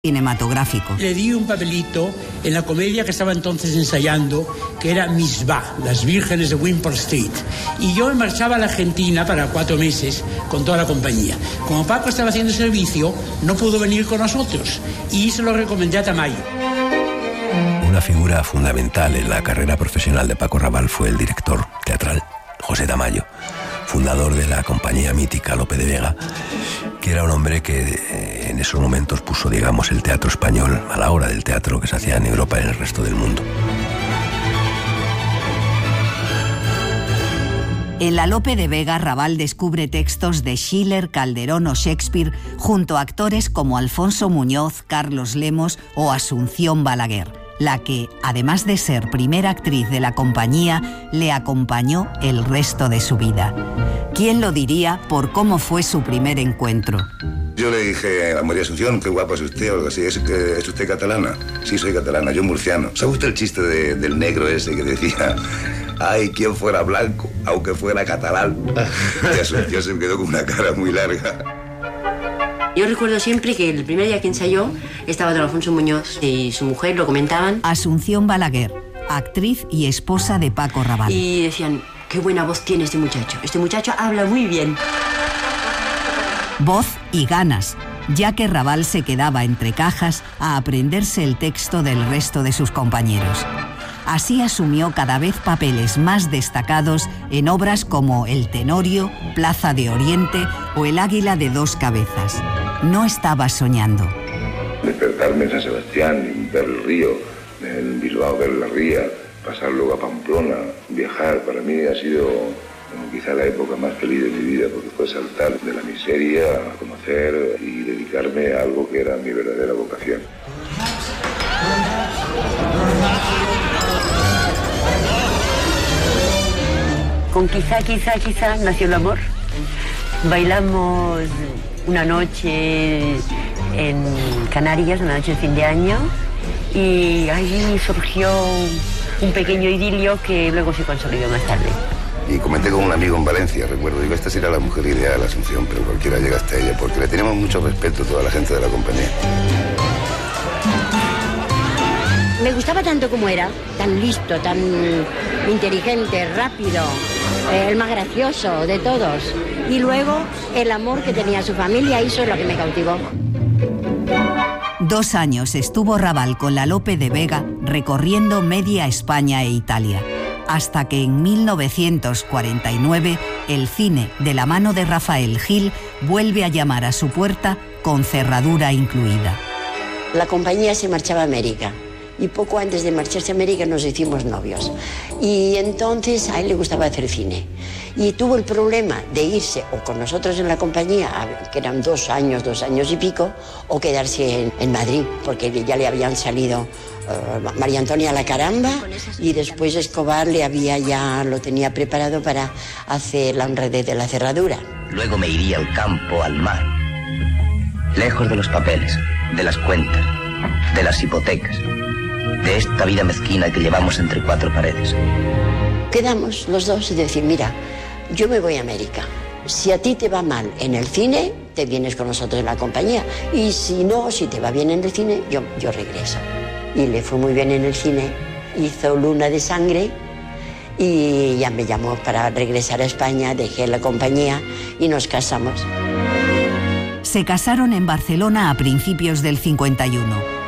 cinematográfico. Le di un papelito en la comedia que estaba entonces ensayando, que era Misbah, Las Vírgenes de Wimpole Street. Y yo me marchaba a la Argentina para 4 meses con toda la compañía. Como Paco estaba haciendo servicio, no pudo venir con nosotros y se lo recomendé a Tamayo. Una figura fundamental en la carrera profesional de Paco Raval fue el director teatral José Tamayo, fundador de la compañía mítica Lope de Vega, que era un hombre que en esos momentos puso, digamos, el teatro español a la hora del teatro que se hacía en Europa y en el resto del mundo. En la Lope de Vega, Raval descubre textos de Schiller, Calderón o Shakespeare junto a actores como Alfonso Muñoz, Carlos Lemos o Asunción Balaguer, la que, además de ser primera actriz de la compañía, le acompañó el resto de su vida. ¿Quién lo diría por cómo fue su primer encuentro? Yo le dije a María Asunción, qué guapa es usted, o algo así. ¿Es usted catalana? Sí, soy catalana, yo murciano. ¿Sabe usted el chiste del negro ese que decía, ay, quien fuera blanco, aunque fuera catalán? Y Asunción se me quedó con una cara muy larga. Yo recuerdo siempre que el primer día que ensayó estaba don Alfonso Muñoz y su mujer, lo comentaban. Asunción Balaguer, actriz y esposa de Paco Raval. Y decían, qué buena voz tiene este muchacho habla muy bien. Voz y ganas, ya que Raval se quedaba entre cajas a aprenderse el texto del resto de sus compañeros. Así asumió cada vez papeles más destacados en obras como El Tenorio, Plaza de Oriente o El Águila de 2 cabezas. No estaba soñando. Despertarme en San Sebastián, ver el río, en Bilbao ver la ría, pasar luego a Pamplona, viajar, para mí ha sido quizá la época más feliz de mi vida, porque fue saltar de la miseria a conocer y dedicarme a algo que era mi verdadera vocación. Con quizá nació el amor. Bailamos una noche en Canarias, una noche de fin de año, y ahí surgió un pequeño idilio que luego se consolidó más tarde. Y comenté con un amigo en Valencia, recuerdo, digo, esta será la mujer ideal, Asunción, pero cualquiera llega hasta ella, porque le tenemos mucho respeto a toda la gente de la compañía. Me gustaba tanto como era, tan listo, tan inteligente, rápido, el más gracioso de todos. Y luego el amor que tenía a su familia, eso es lo que me cautivó. 2 años estuvo Raval con la Lope de Vega recorriendo media España e Italia, hasta que en 1949 el cine, de la mano de Rafael Gil, vuelve a llamar a su puerta con cerradura incluida. La compañía se marchaba a América. Y poco antes de marcharse a América nos hicimos novios. Y entonces a él le gustaba hacer cine. Y tuvo el problema de irse o con nosotros en la compañía, que eran 2 años y pico, o quedarse en Madrid, porque ya le habían salido María Antonia La Caramba y después Escobar lo tenía preparado para hacer La honradez de la cerradura. Luego me iría al campo, al mar, lejos de los papeles, de las cuentas, de las hipotecas, de esta vida mezquina que llevamos entre 4 paredes. Quedamos los dos y decir, mira, yo me voy a América. Si a ti te va mal en el cine, te vienes con nosotros en la compañía. Y si no, si te va bien en el cine, yo regreso. Y le fue muy bien en el cine. Hizo Luna de Sangre y ya me llamó para regresar a España. Dejé la compañía y nos casamos. Se casaron en Barcelona a principios del 51.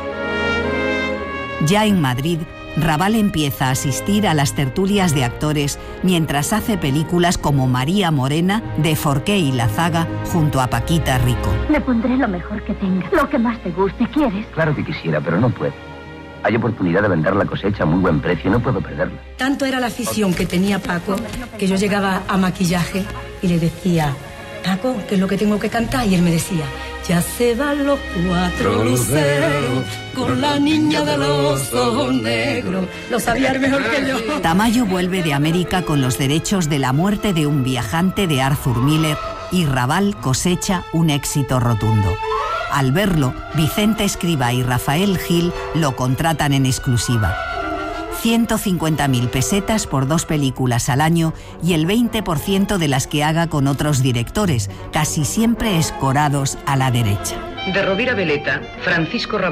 Ya en Madrid, Raval empieza a asistir a las tertulias de actores mientras hace películas como María Morena, de Forqué y Lazaga, junto a Paquita Rico. Le pondré lo mejor que tenga, lo que más te guste. ¿Quieres? Claro que quisiera, pero no puedo. Hay oportunidad de vender la cosecha a muy buen precio y no puedo perderla. Tanto era la afición que tenía Paco que yo llegaba a maquillaje y le decía, Paco, ¿qué es lo que tengo que cantar? Y él me decía, ya se van los 4 luceros con la niña de los ojos negros. Lo sabía mejor que yo. Tamayo vuelve de América con los derechos de La muerte de un viajante de Arthur Miller y Raval cosecha un éxito rotundo. Al verlo, Vicente Escrivá y Rafael Gil lo contratan en exclusiva. 150.000 pesetas por 2 películas al año y el 20% de las que haga con otros directores, casi siempre escorados a la derecha. De Rovira Veleta, Francisco Rabal.